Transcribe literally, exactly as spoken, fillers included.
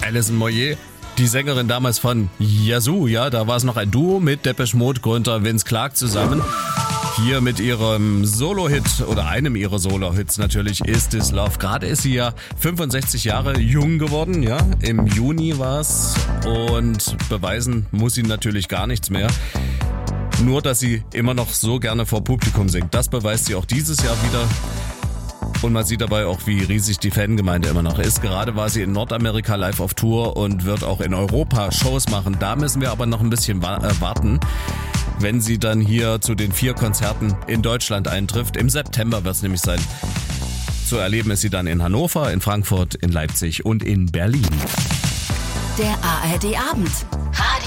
Alison Moyet, die Sängerin damals von Yazoo, ja, da war es noch ein Duo mit Depeche Mode, Gründer Vince Clarke zusammen. Hier mit ihrem Solo-Hit oder einem ihrer Solo-Hits natürlich Is This Love. Gerade ist sie ja fünfundsechzig Jahre jung geworden, ja, im Juni war's, und beweisen muss sie natürlich gar nichts mehr. Nur, dass sie immer noch so gerne vor Publikum singt. Das beweist sie auch dieses Jahr wieder. Und man sieht dabei auch, wie riesig die Fangemeinde immer noch ist. Gerade war sie in Nordamerika live auf Tour und wird auch in Europa Shows machen. Da müssen wir aber noch ein bisschen wa- äh, warten, wenn sie dann hier zu den vier Konzerten in Deutschland eintrifft. Im September wird es nämlich sein. Zu erleben ist sie dann in Hannover, in Frankfurt, in Leipzig und in Berlin. Der A R D Abend.